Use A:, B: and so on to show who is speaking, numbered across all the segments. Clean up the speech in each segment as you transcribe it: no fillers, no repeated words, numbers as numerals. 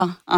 A: en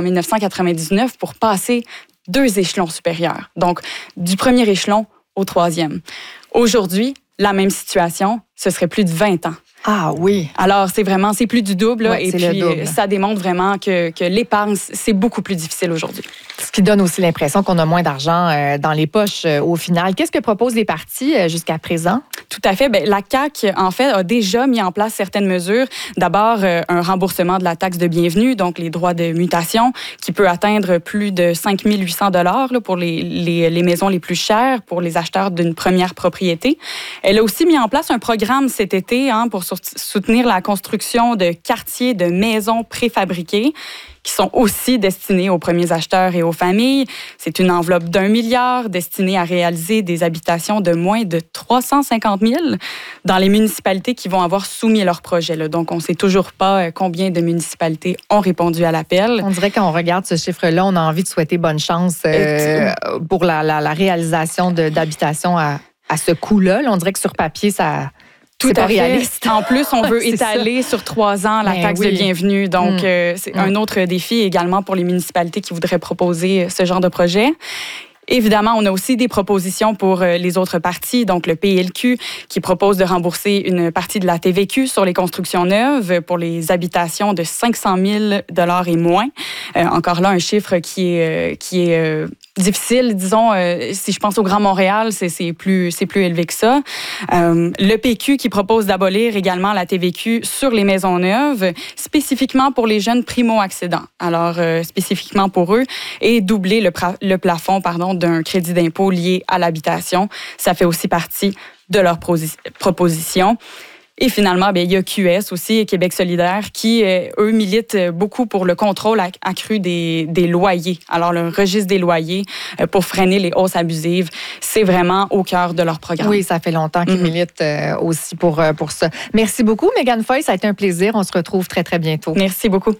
A: 1999 pour passer 2 échelons supérieurs. Donc, du premier échelon au 3e. Aujourd'hui, la même situation, ce serait plus de 20 ans.
B: Ah oui.
A: Alors, c'est plus du double.
B: Ouais,
A: et puis, ça démontre vraiment que l'épargne, c'est beaucoup plus difficile aujourd'hui.
B: Ce qui donne aussi l'impression qu'on a moins d'argent dans les poches au final. Qu'est-ce que proposent les partis jusqu'à présent?
A: Tout à fait. Bien, la CAQ, en fait, a déjà mis en place certaines mesures. D'abord, un remboursement de la taxe de bienvenue, donc les droits de mutation, qui peut atteindre plus de 5 800 $ pour les maisons les plus chères, pour les acheteurs d'une première propriété. Elle a aussi mis en place un programme cet été pour soutenir la construction de quartiers de maisons préfabriquées qui sont aussi destinés aux premiers acheteurs et aux familles. C'est une enveloppe d'1 milliard destinée à réaliser des habitations de moins de 350 000 dans les municipalités qui vont avoir soumis leur projet. Donc, on ne sait toujours pas combien de municipalités ont répondu à l'appel.
B: On dirait quand on regarde ce chiffre-là, on a envie de souhaiter bonne chance pour la réalisation d'habitations à ce coût-là. On dirait que sur papier, ça...
A: Tout à fait. Réaliste. En plus, on veut étaler sur 3 ans la taxe de bienvenue. Donc, c'est un autre défi également pour les municipalités qui voudraient proposer ce genre de projet. Évidemment, on a aussi des propositions pour les autres partis, donc le PLQ qui propose de rembourser une partie de la TVQ sur les constructions neuves pour les habitations de 500 000 $ et moins. Encore là, un chiffre qui est difficile, disons. Si je pense au Grand Montréal, c'est plus élevé que ça. Le PQ qui propose d'abolir également la TVQ sur les maisons neuves, spécifiquement pour les jeunes primo-accédants. Alors, spécifiquement pour eux, et doubler le plafond, d'un crédit d'impôt lié à l'habitation. Ça fait aussi partie de leur proposition. Et finalement, il y a QS aussi, Québec solidaire, qui, eux, militent beaucoup pour le contrôle accru des loyers. Alors, le registre des loyers pour freiner les hausses abusives, c'est vraiment au cœur de leur programme.
B: Oui, ça fait longtemps qu'ils militent aussi pour ça. Merci beaucoup, Mégane Foy. Ça a été un plaisir. On se retrouve très, très bientôt.
A: Merci beaucoup.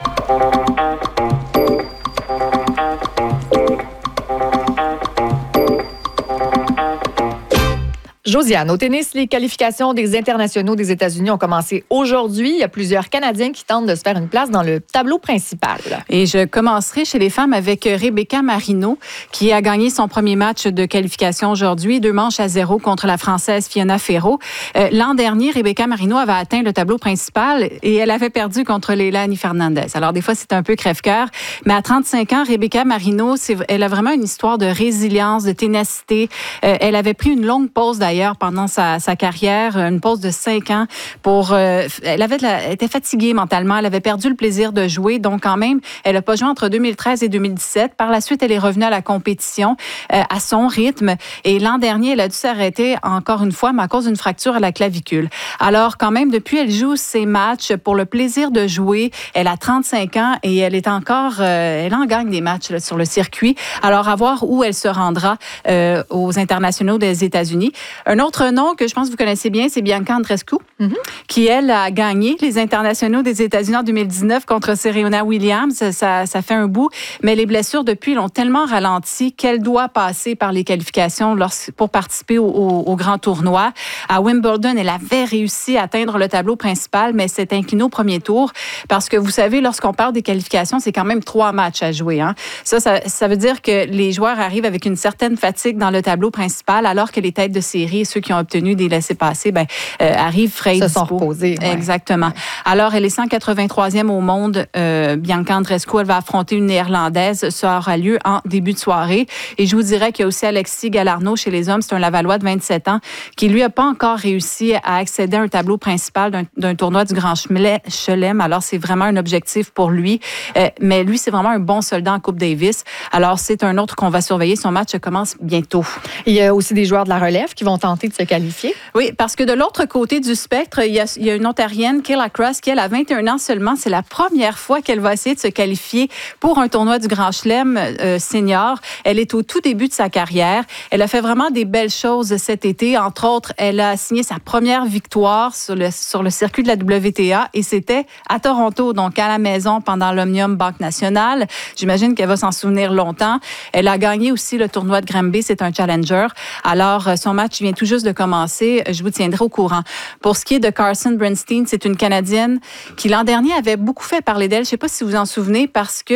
B: Josiane, au tennis, les qualifications des internationaux des États-Unis ont commencé aujourd'hui. Il y a plusieurs Canadiens qui tentent de se faire une place dans le tableau principal.
C: Et je commencerai chez les femmes avec Rebecca Marino, qui a gagné son premier match de qualification aujourd'hui, 2-0 contre la Française Fiona Ferro. L'an dernier, Rebecca Marino avait atteint le tableau principal et elle avait perdu contre Leilani Fernandez. Alors, des fois, c'est un peu crève-cœur. Mais à 35 ans, Rebecca Marino, elle a vraiment une histoire de résilience, de ténacité. Elle avait pris une longue pause, d'ailleurs, pendant sa carrière, une pause de 5 ans elle était fatiguée mentalement, elle avait perdu le plaisir de jouer, donc quand même, elle n'a pas joué entre 2013 et 2017. Par la suite, elle est revenue à la compétition à son rythme et l'an dernier, elle a dû s'arrêter encore une fois, mais à cause d'une fracture à la clavicule. Alors quand même, depuis, elle joue ses matchs pour le plaisir de jouer. Elle a 35 ans et elle en gagne des matchs sur le circuit. Alors à voir où elle se rendra aux internationaux des États-Unis. Un autre nom que je pense que vous connaissez bien, c'est Bianca Andreescu, qui, elle, a gagné les internationaux des États-Unis en 2019 contre Serena Williams. Ça fait un bout, mais les blessures depuis l'ont tellement ralenti qu'elle doit passer par les qualifications pour participer au grand tournoi. À Wimbledon, elle avait réussi à atteindre le tableau principal, mais s'est inclinée au premier tour parce que, vous savez, lorsqu'on parle des qualifications, c'est quand même 3 matchs à jouer. Ça veut dire que les joueurs arrivent avec une certaine fatigue dans le tableau principal, alors que les têtes de série, ceux qui ont obtenu des laissez-passer, arrivent frais et dispo.
B: Se sont reposés. Ouais.
C: Exactement. Alors, elle est 183e au monde. Bianca Andreescu, elle va affronter une Néerlandaise. Ça aura lieu en début de soirée. Et je vous dirais qu'il y a aussi Alexis Galarneau chez les hommes. C'est un Lavallois de 27 ans qui, lui, n'a pas encore réussi à accéder à un tableau principal d'un tournoi du Grand Chelem. Alors, c'est vraiment un objectif pour lui. Mais lui, c'est vraiment un bon soldat en Coupe Davis. Alors, c'est un autre qu'on va surveiller. Son match commence bientôt.
B: Il y a aussi des joueurs de la relève qui vont tenter de se qualifier.
C: Oui, parce que de l'autre côté du spectre, il y a une Ontarienne, Kayla Cross, qui, elle, a 21 ans seulement. C'est la première fois qu'elle va essayer de se qualifier pour un tournoi du Grand Chelem senior. Elle est au tout début de sa carrière. Elle a fait vraiment des belles choses cet été. Entre autres, elle a signé sa première victoire sur le circuit de la WTA et c'était à Toronto, donc à la maison pendant l'Omnium Banque Nationale. J'imagine qu'elle va s'en souvenir longtemps. Elle a gagné aussi le tournoi de Granby. C'est un challenger. Alors, son match vient tout juste de commencer. Je vous tiendrai au courant. Pour ce qui est de Carson Bernstein, c'est une Canadienne qui l'an dernier avait beaucoup fait parler d'elle. Je ne sais pas si vous vous en souvenez parce que